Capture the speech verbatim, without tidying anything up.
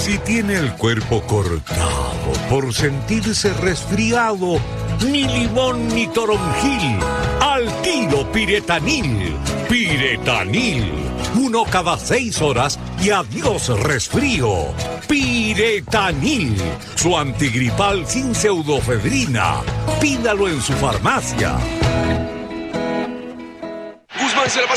Si tiene el cuerpo cortado por sentirse resfriado, ni limón ni toronjil, al tiro Piretanil. Piretanil, uno cada seis horas y adiós resfrío. Piretanil, su antigripal sin pseudofedrina. Pídalo en su farmacia. Guzmán se la pasa